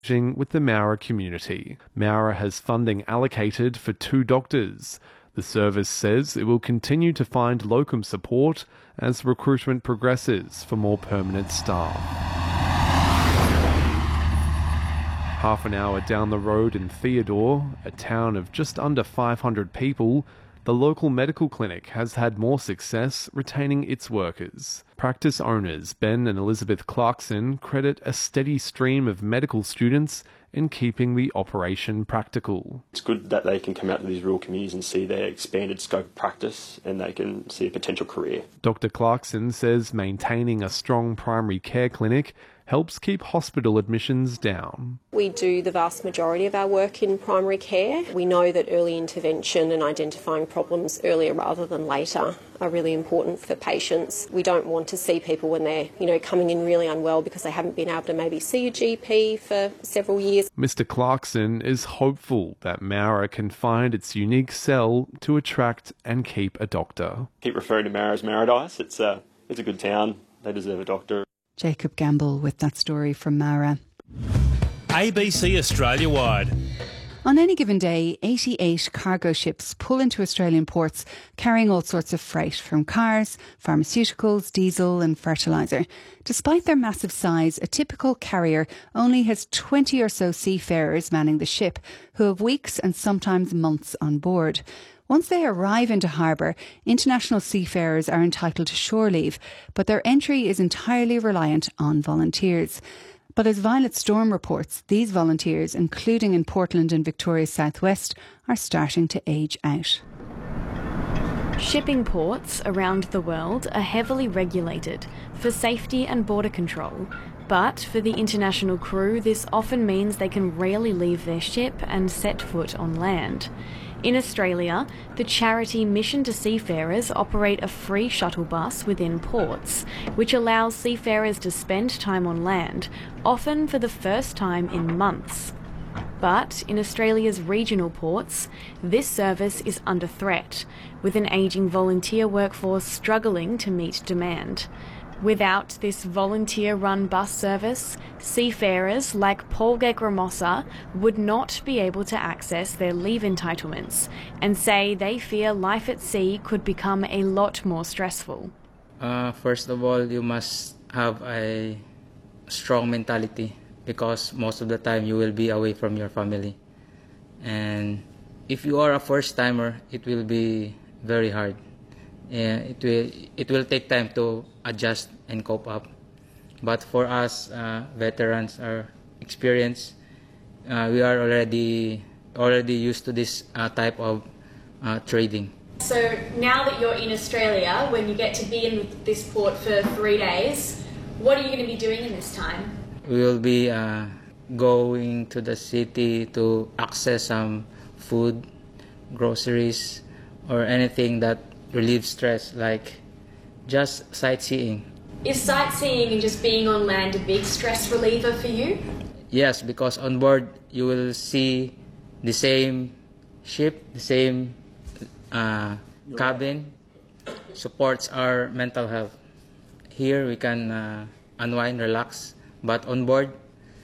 with the Moura community. Moura has funding allocated for 2 doctors. The service says it will continue to find locum support as recruitment progresses for more permanent staff. Half an hour down the road in Theodore, a town of just under 500 people, the local medical clinic has had more success retaining its workers. Practice owners Ben and Elizabeth Clarkson credit a steady stream of medical students in keeping the operation practical. It's good that they can come out to these rural communities and see their expanded scope of practice and they can see a potential career. Dr. Clarkson says maintaining a strong primary care clinic helps keep hospital admissions down. We do the vast majority of our work in primary care. We know that early intervention and identifying problems earlier rather than later are really important for patients. We don't want to see people when they're, coming in really unwell because they haven't been able to maybe see a GP for several years. Mr. Clarkson is hopeful that Moura can find its unique sell to attract and keep a doctor. Keep referring to Moura as Mouradise. It's a good town. They deserve a doctor. Jacob Gamble with that story from Moura. ABC Australia-wide. On any given day, 88 cargo ships pull into Australian ports carrying all sorts of freight from cars, pharmaceuticals, diesel and fertiliser. Despite their massive size, a typical carrier only has 20 or so seafarers manning the ship, who have weeks and sometimes months on board. Once they arrive into harbour, international seafarers are entitled to shore leave, but their entry is entirely reliant on volunteers. But as Violet Storm reports, these volunteers, including in Portland and Victoria's southwest, are starting to age out. Shipping ports around the world are heavily regulated for safety and border control. But for the international crew, this often means they can rarely leave their ship and set foot on land. In Australia, the charity Mission to Seafarers operate a free shuttle bus within ports, which allows seafarers to spend time on land, often for the first time in months. But in Australia's regional ports, this service is under threat, with an ageing volunteer workforce struggling to meet demand. Without this volunteer-run bus service, seafarers like Paul Gegramosa would not be able to access their leave entitlements and say they fear life at sea could become a lot more stressful. First of all, you must have a strong mentality because most of the time you will be away from your family. And if you are a first-timer, it will be very hard. It will take time to adjust and cope up. But for us, veterans are experienced. We are already used to this type of trading. So now that you're in Australia, when you get to be in this port for 3 days, what are you going to be doing in this time? We will be going to the city to access some food, groceries, or anything that relieves stress, like just sightseeing. Is sightseeing and just being on land a big stress reliever for you? Yes, because on board you will see the same ship, the same cabin, supports our mental health. Here we can unwind, relax, but on board,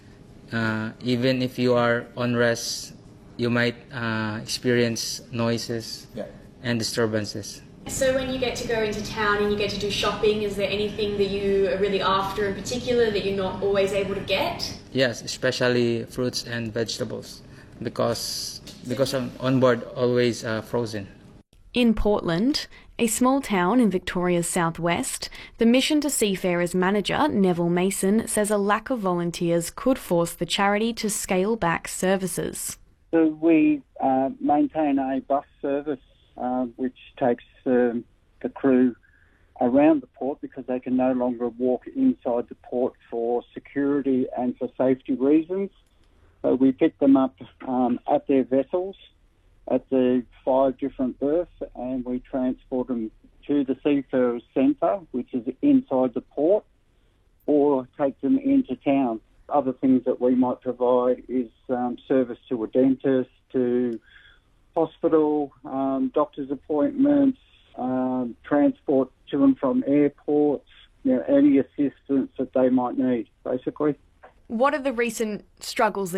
even if you are on rest, you might experience noises and disturbances. So when you get to go into town and you get to do shopping, is there anything that you are really after in particular that you're not always able to get? Yes, especially fruits and vegetables, because on board always frozen. In Portland, a small town in Victoria's southwest, the Mission to Seafarers manager, Neville Mason, says a lack of volunteers could force the charity to scale back services. So we maintain a bus service which takes the crew around the port because they can no longer walk inside the port for security and for safety reasons. So we pick them up at their vessels at the 5 different berths and we transport them to the Seafarers Centre, which is inside the port, or take them into town. Other things that we might provide is service to a dentist, to hospital, doctor's appointments, transport to and from airports, any assistance that they might need, basically. What are the recent struggles that